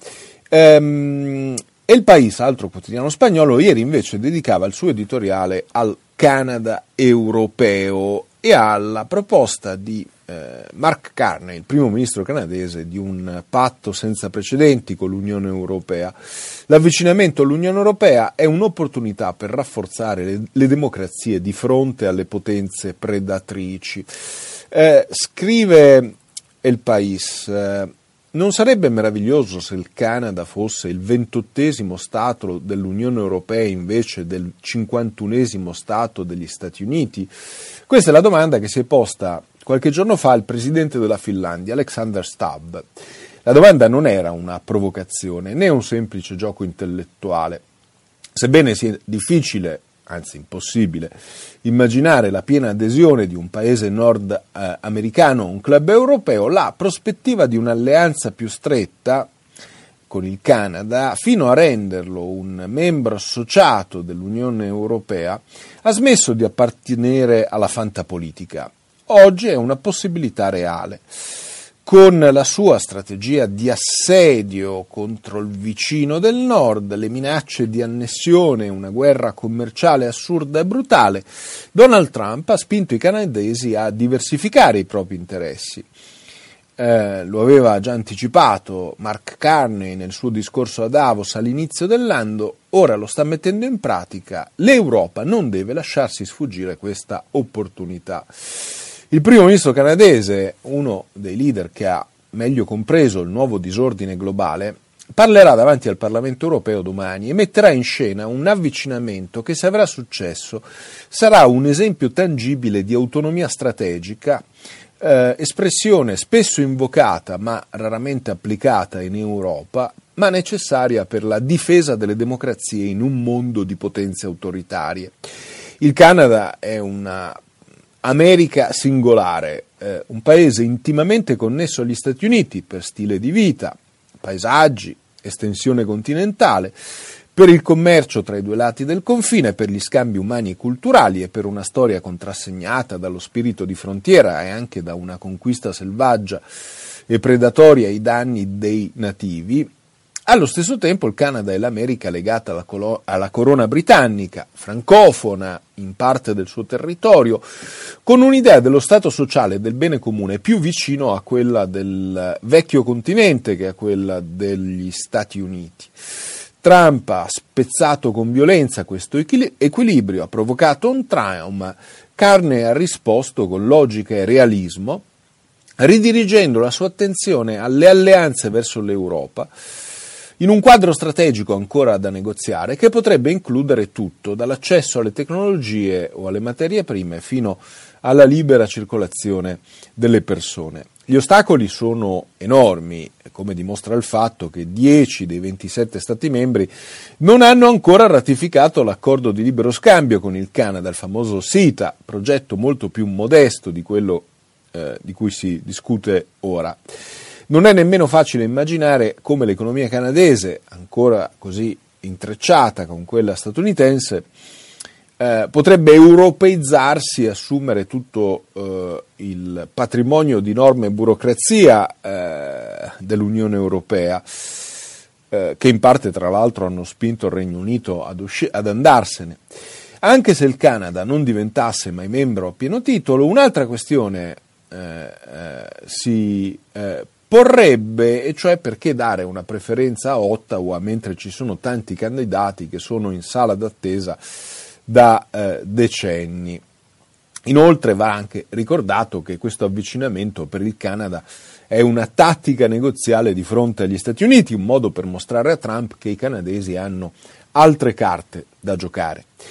Ehm, e il País, altro quotidiano spagnolo, ieri invece dedicava il suo editoriale al Canada europeo e alla proposta di eh, Mark Carney, il primo ministro canadese, di un patto senza precedenti con l'Unione Europea. L'avvicinamento all'Unione Europea è un'opportunità per rafforzare le, le democrazie di fronte alle potenze predatrici. Eh, scrive il País, eh, non sarebbe meraviglioso se il Canada fosse il ventottesimo Stato dell'Unione Europea invece del cinquantunesimo Stato degli Stati Uniti? Questa è la domanda che si è posta qualche giorno fa il presidente della Finlandia, Alexander Stubb. La domanda non era una provocazione né un semplice gioco intellettuale. Sebbene sia difficile, anzi impossibile, immaginare la piena adesione di un paese nordamericano a un club europeo, la prospettiva di un'alleanza più stretta con il Canada, fino a renderlo un membro associato dell'Unione Europea, ha smesso di appartenere alla fantapolitica. Oggi è una possibilità reale. Con la sua strategia di assedio contro il vicino del nord, le minacce di annessione, una guerra commerciale assurda e brutale, Donald Trump ha spinto i canadesi a diversificare i propri interessi. Eh, lo aveva già anticipato Mark Carney nel suo discorso a Davos all'inizio dell'anno, ora lo sta mettendo in pratica. L'Europa non deve lasciarsi sfuggire questa opportunità. Il primo ministro canadese, uno dei leader che ha meglio compreso il nuovo disordine globale, parlerà davanti al Parlamento europeo domani e metterà in scena un avvicinamento che, se avrà successo, sarà un esempio tangibile di autonomia strategica, eh, espressione spesso invocata ma raramente applicata in Europa, ma necessaria per la difesa delle democrazie in un mondo di potenze autoritarie. Il Canada è una America singolare, eh, un paese intimamente connesso agli Stati Uniti per stile di vita, paesaggi, estensione continentale, per il commercio tra i due lati del confine, per gli scambi umani e culturali e per una storia contrassegnata dallo spirito di frontiera e anche da una conquista selvaggia e predatoria ai danni dei nativi. Allo stesso tempo il Canada è l'America legata alla, colo- alla corona britannica, francofona in parte del suo territorio, con un'idea dello Stato sociale e del bene comune più vicino a quella del vecchio continente che a quella degli Stati Uniti. Trump ha spezzato con violenza questo equil- equilibrio, ha provocato un trauma. Carney ha risposto con logica e realismo, ridirigendo la sua attenzione alle alleanze verso l'Europa, in un quadro strategico ancora da negoziare che potrebbe includere tutto, dall'accesso alle tecnologie o alle materie prime fino alla libera circolazione delle persone. Gli ostacoli sono enormi, come dimostra il fatto che dieci dei ventisette Stati membri non hanno ancora ratificato l'accordo di libero scambio con il Canada, il famoso CETA, progetto molto più modesto di quello eh, di cui si discute ora. Non è nemmeno facile immaginare come l'economia canadese, ancora così intrecciata con quella statunitense, eh, potrebbe europeizzarsi e assumere tutto eh, il patrimonio di norme e burocrazia eh, dell'Unione Europea, eh, che in parte tra l'altro hanno spinto il Regno Unito ad, usci- ad andarsene. Anche se il Canada non diventasse mai membro a pieno titolo, un'altra questione eh, eh, si eh, porrebbe, e cioè perché dare una preferenza a Ottawa mentre ci sono tanti candidati che sono in sala d'attesa da eh, decenni. Inoltre va anche ricordato che questo avvicinamento per il Canada è una tattica negoziale di fronte agli Stati Uniti, un modo per mostrare a Trump che i canadesi hanno altre carte da giocare.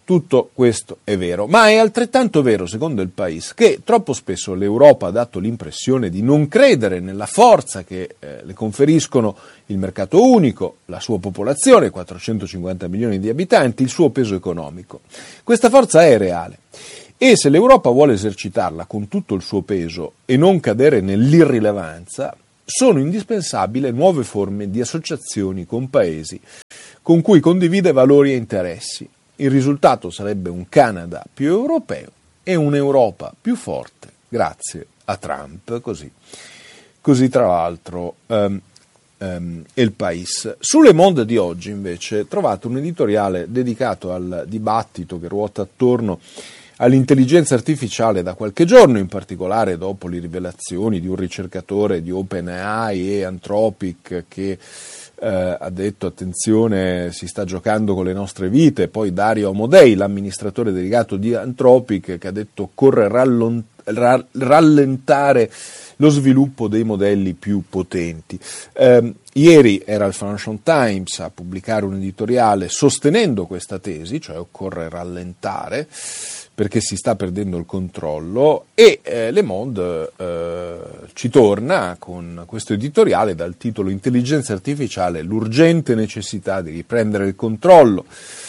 Tutto questo è vero, ma è altrettanto vero, secondo il País, che troppo spesso l'Europa ha dato l'impressione di non credere nella forza che eh, le conferiscono il mercato unico, la sua popolazione, quattrocentocinquanta milioni di abitanti, il suo peso economico. Questa forza è reale e se l'Europa vuole esercitarla con tutto il suo peso e non cadere nell'irrilevanza, sono indispensabili nuove forme di associazioni con paesi con cui condivide valori e interessi. Il risultato sarebbe un Canada più europeo e un'Europa più forte, grazie a Trump, così, così tra l'altro um, um, è il País. Su Le Monde di oggi, invece, trovate un editoriale dedicato al dibattito che ruota attorno all'intelligenza artificiale da qualche giorno, in particolare dopo le rivelazioni di un ricercatore di OpenAI e Anthropic che eh, ha detto attenzione, si sta giocando con le nostre vite, poi Dario Amodei, l'amministratore delegato di Anthropic, che ha detto occorre rallon- ra- rallentare lo sviluppo dei modelli più potenti. Eh, ieri era il Financial Times a pubblicare un editoriale sostenendo questa tesi, cioè occorre rallentare, perché si sta perdendo il controllo, e eh, Le Monde eh, ci torna con questo editoriale dal titolo Intelligenza artificiale, l'urgente necessità di riprendere il controllo.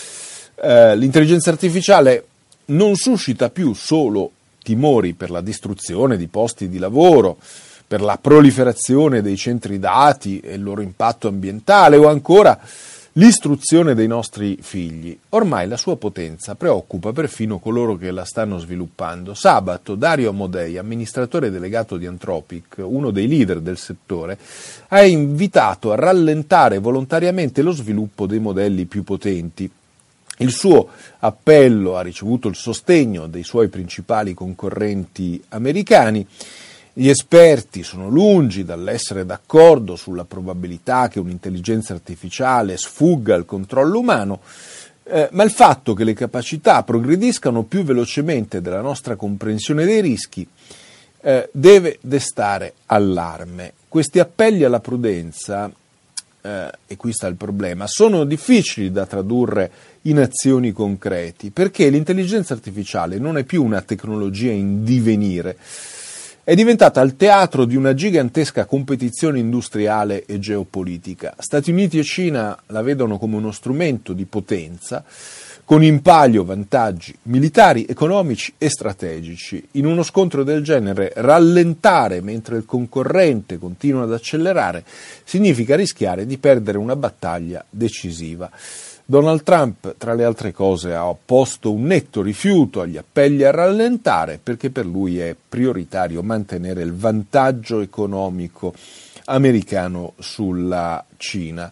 Eh, l'intelligenza artificiale non suscita più solo timori per la distruzione di posti di lavoro, per la proliferazione dei centri dati e il loro impatto ambientale, o ancora l'istruzione dei nostri figli. Ormai la sua potenza preoccupa perfino coloro che la stanno sviluppando. Sabato Dario Amodei, amministratore delegato di Anthropic, uno dei leader del settore, ha invitato a rallentare volontariamente lo sviluppo dei modelli più potenti. Il suo appello ha ricevuto il sostegno dei suoi principali concorrenti americani. Gli esperti sono lungi dall'essere d'accordo sulla probabilità che un'intelligenza artificiale sfugga al controllo umano, eh, ma il fatto che le capacità progrediscano più velocemente della nostra comprensione dei rischi eh, deve destare allarme. Questi appelli alla prudenza, eh, e qui sta il problema, sono difficili da tradurre in azioni concreti, perché l'intelligenza artificiale non è più una tecnologia in divenire, è diventata il teatro di una gigantesca competizione industriale e geopolitica. Stati Uniti e Cina la vedono come uno strumento di potenza, con in palio vantaggi militari, economici e strategici. In uno scontro del genere, rallentare mentre il concorrente continua ad accelerare significa rischiare di perdere una battaglia decisiva. Donald Trump, tra le altre cose, ha opposto un netto rifiuto agli appelli a rallentare perché per lui è prioritario mantenere il vantaggio economico americano sulla Cina.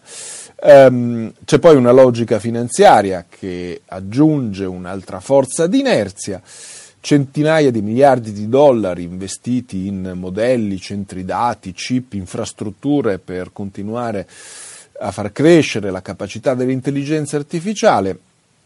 Um, c'è poi una logica finanziaria che aggiunge un'altra forza di inerzia. Centinaia di miliardi di dollari investiti in modelli, centri dati, chip, infrastrutture per continuare a far crescere la capacità dell'intelligenza artificiale.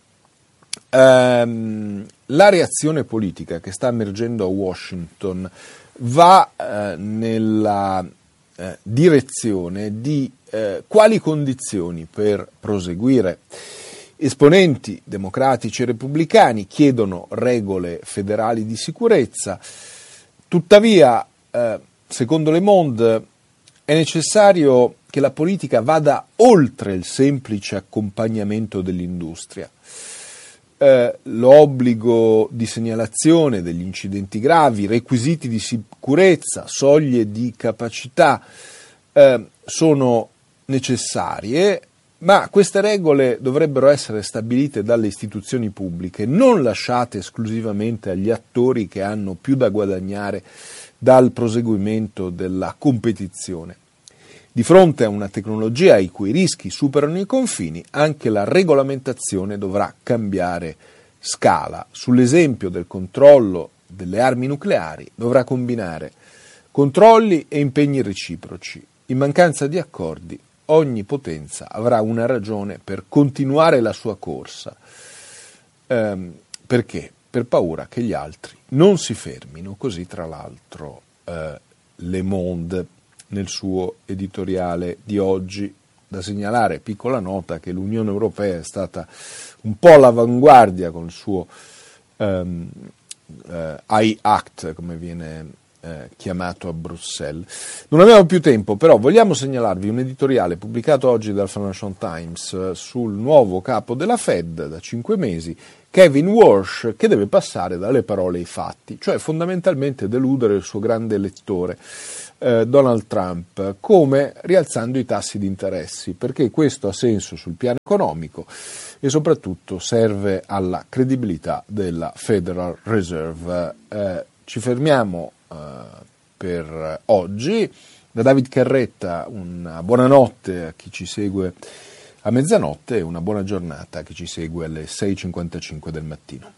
Ehm, la reazione politica che sta emergendo a Washington va eh, nella eh, direzione di eh, quali condizioni per proseguire. Esponenti democratici e repubblicani chiedono regole federali di sicurezza, tuttavia, eh, secondo Le Monde, è necessario che la politica vada oltre il semplice accompagnamento dell'industria. Eh, l'obbligo di segnalazione degli incidenti gravi, requisiti di sicurezza, soglie di capacità eh, sono necessarie, ma queste regole dovrebbero essere stabilite dalle istituzioni pubbliche, non lasciate esclusivamente agli attori che hanno più da guadagnare dal proseguimento della competizione. Di fronte a una tecnologia i cui rischi superano i confini, anche la regolamentazione dovrà cambiare scala. Sull'esempio del controllo delle armi nucleari dovrà combinare controlli e impegni reciproci. In mancanza di accordi, ogni potenza avrà una ragione per continuare la sua corsa. Ehm, perché? Per paura che gli altri non si fermino. Così, tra l'altro, eh, Le Monde nel suo editoriale di oggi. da segnalare, piccola nota, che l'Unione Europea è stata un po' all'avanguardia con il suo um, uh, I Act, come viene eh, chiamato a Bruxelles. Non abbiamo più tempo, però vogliamo segnalarvi un editoriale pubblicato oggi dal Financial Times eh, sul nuovo capo della Fed da cinque mesi, Kevin Warsh, che deve passare dalle parole ai fatti, cioè fondamentalmente deludere il suo grande elettore eh, Donald Trump, come rialzando i tassi di interessi, perché questo ha senso sul piano economico e soprattutto serve alla credibilità della Federal Reserve. Eh, ci fermiamo eh, per oggi. Da David Carretta una buonanotte a chi ci segue a mezzanotte e una buona giornata a chi ci segue alle sei e cinquantacinque del mattino.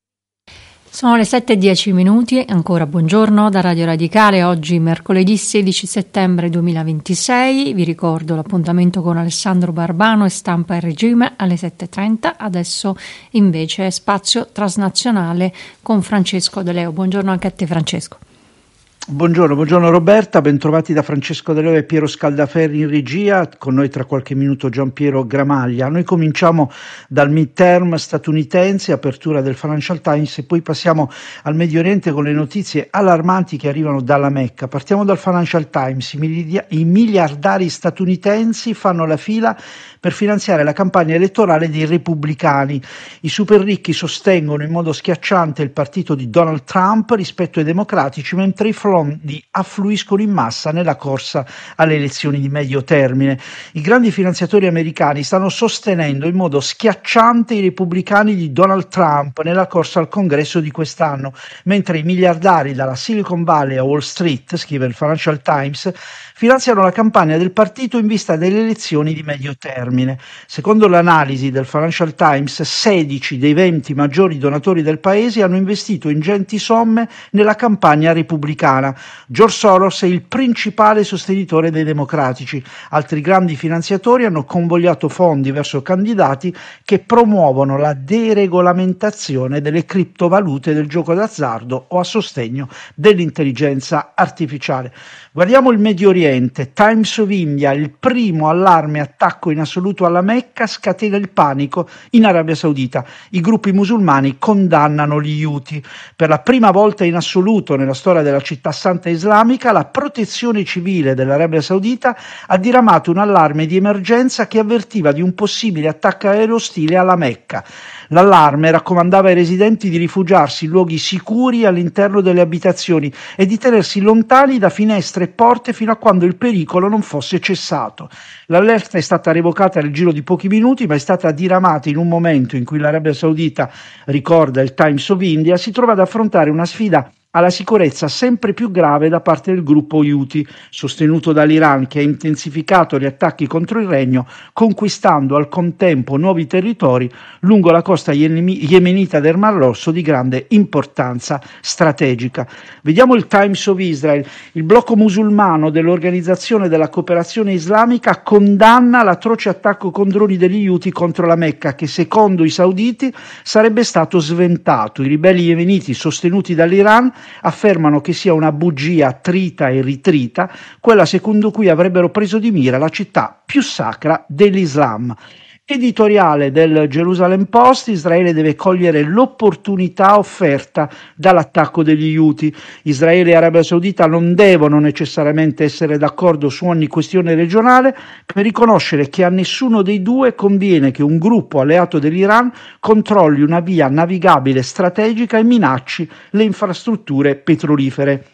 Sono le sette e dieci minuti, ancora buongiorno da Radio Radicale, oggi mercoledì sedici settembre duemilaventisei, vi ricordo l'appuntamento con Alessandro Barbano e Stampa e Regime alle sette e trenta, adesso invece spazio transnazionale con Francesco De Leo. Buongiorno anche a te Francesco. Buongiorno, buongiorno Roberta, bentrovati da Francesco De Leo e Piero Scaldaferri in regia, con noi tra qualche minuto Giampiero Gramaglia. Noi cominciamo dal midterm statunitense, apertura del Financial Times, e poi passiamo al Medio Oriente con le notizie allarmanti che arrivano dalla Mecca. Partiamo dal Financial Times, i, miliardi, i miliardari statunitensi fanno la fila per finanziare la campagna elettorale dei repubblicani. I super ricchi sostengono in modo schiacciante il partito di Donald Trump rispetto ai democratici, mentre i fondi affluiscono in massa nella corsa alle elezioni di medio termine. I grandi finanziatori americani stanno sostenendo in modo schiacciante i repubblicani di Donald Trump nella corsa al congresso di quest'anno, mentre i miliardari dalla Silicon Valley a Wall Street, scrive il Financial Times, finanziano la campagna del partito in vista delle elezioni di medio termine. Secondo l'analisi del Financial Times, sedici dei venti maggiori donatori del paese hanno investito ingenti somme nella campagna repubblicana. George Soros è il principale sostenitore dei democratici. Altri grandi finanziatori hanno convogliato fondi verso candidati che promuovono la deregolamentazione delle criptovalute del gioco d'azzardo o a sostegno dell'intelligenza artificiale. Guardiamo il Medio Oriente. Times of India, il primo allarme attacco in assoluto alla Mecca, scatena il panico in Arabia Saudita. I gruppi musulmani condannano gli Houthi. Per la prima volta in assoluto nella storia della città santa islamica, la protezione civile dell'Arabia Saudita ha diramato un allarme di emergenza che avvertiva di un possibile attacco aereo ostile alla Mecca. L'allarme raccomandava ai residenti di rifugiarsi in luoghi sicuri all'interno delle abitazioni e di tenersi lontani da finestre e porte fino a quando il pericolo non fosse cessato. L'allerta è stata revocata nel giro di pochi minuti, ma è stata diramata in un momento in cui l'Arabia Saudita, ricorda il Times of India, si trova ad affrontare una sfida alla sicurezza sempre più grave da parte del gruppo Houthi, sostenuto dall'Iran, che ha intensificato gli attacchi contro il regno, conquistando al contempo nuovi territori lungo la costa yemenita del Mar Rosso di grande importanza strategica. Vediamo il Times of Israel. Il blocco musulmano dell'Organizzazione della Cooperazione Islamica condanna l'atroce attacco con droni degli Houthi contro la Mecca, che secondo i sauditi sarebbe stato sventato. I ribelli yemeniti sostenuti dall'Iran affermano che sia una bugia trita e ritrita, quella secondo cui avrebbero preso di mira la città più sacra dell'Islam. Editoriale del Jerusalem Post: Israele deve cogliere l'opportunità offerta dall'attacco degli Houthi. Israele e Arabia Saudita non devono necessariamente essere d'accordo su ogni questione regionale per riconoscere che a nessuno dei due conviene che un gruppo alleato dell'Iran controlli una via navigabile strategica e minacci le infrastrutture petrolifere.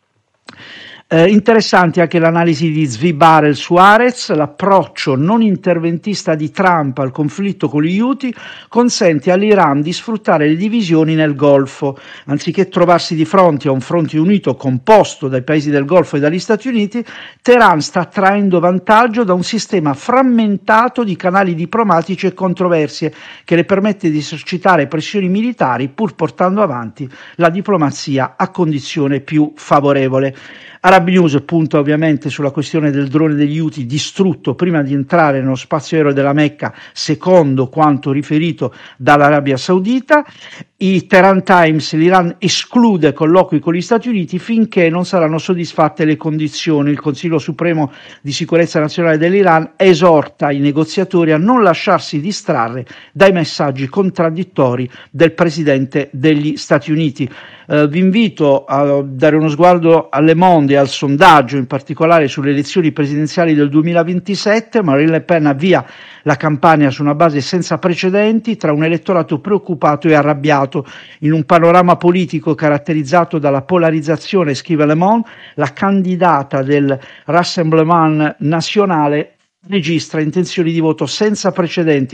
Eh, interessanti anche l'analisi di Zvi Barel su Haaretz. L'approccio non interventista di Trump al conflitto con gli Houthi consente all'Iran di sfruttare le divisioni nel Golfo. Anziché trovarsi di fronte a un fronte unito composto dai paesi del Golfo e dagli Stati Uniti, Teheran sta traendo vantaggio da un sistema frammentato di canali diplomatici e controversie che le permette di esercitare pressioni militari pur portando avanti la diplomazia a condizione più favorevole. Arab News punta ovviamente sulla questione del drone degli Houthi distrutto prima di entrare nello spazio aereo della Mecca, secondo quanto riferito dall'Arabia Saudita. I Tehran Times: l'Iran esclude colloqui con gli Stati Uniti finché non saranno soddisfatte le condizioni. Il Consiglio Supremo di Sicurezza Nazionale dell'Iran esorta i negoziatori a non lasciarsi distrarre dai messaggi contraddittori del Presidente degli Stati Uniti. Eh, vi invito a dare uno sguardo a Le Monde e al sondaggio, in particolare sulle elezioni presidenziali del duemilaventisette. Marine Le Pen avvia la campagna su una base senza precedenti tra un elettorato preoccupato e arrabbiato. In un panorama politico caratterizzato dalla polarizzazione, scrive Le Monde, la candidata del Rassemblement National registra intenzioni di voto senza precedenti